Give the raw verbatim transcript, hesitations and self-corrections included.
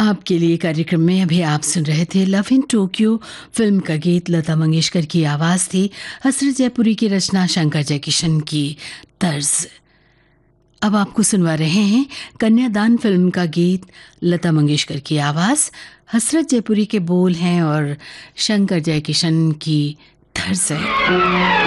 आपके लिए कार्यक्रम में अभी आप सुन रहे थे लव इन टोक्यो फिल्म का गीत। लता मंगेशकर की आवाज़ थी, हसरत जयपुरी की रचना, शंकर जयकिशन की तर्ज। अब आपको सुनवा रहे हैं कन्यादान फिल्म का गीत। लता मंगेशकर की आवाज़, हसरत जयपुरी के बोल हैं और शंकर जयकिशन की तर्ज है।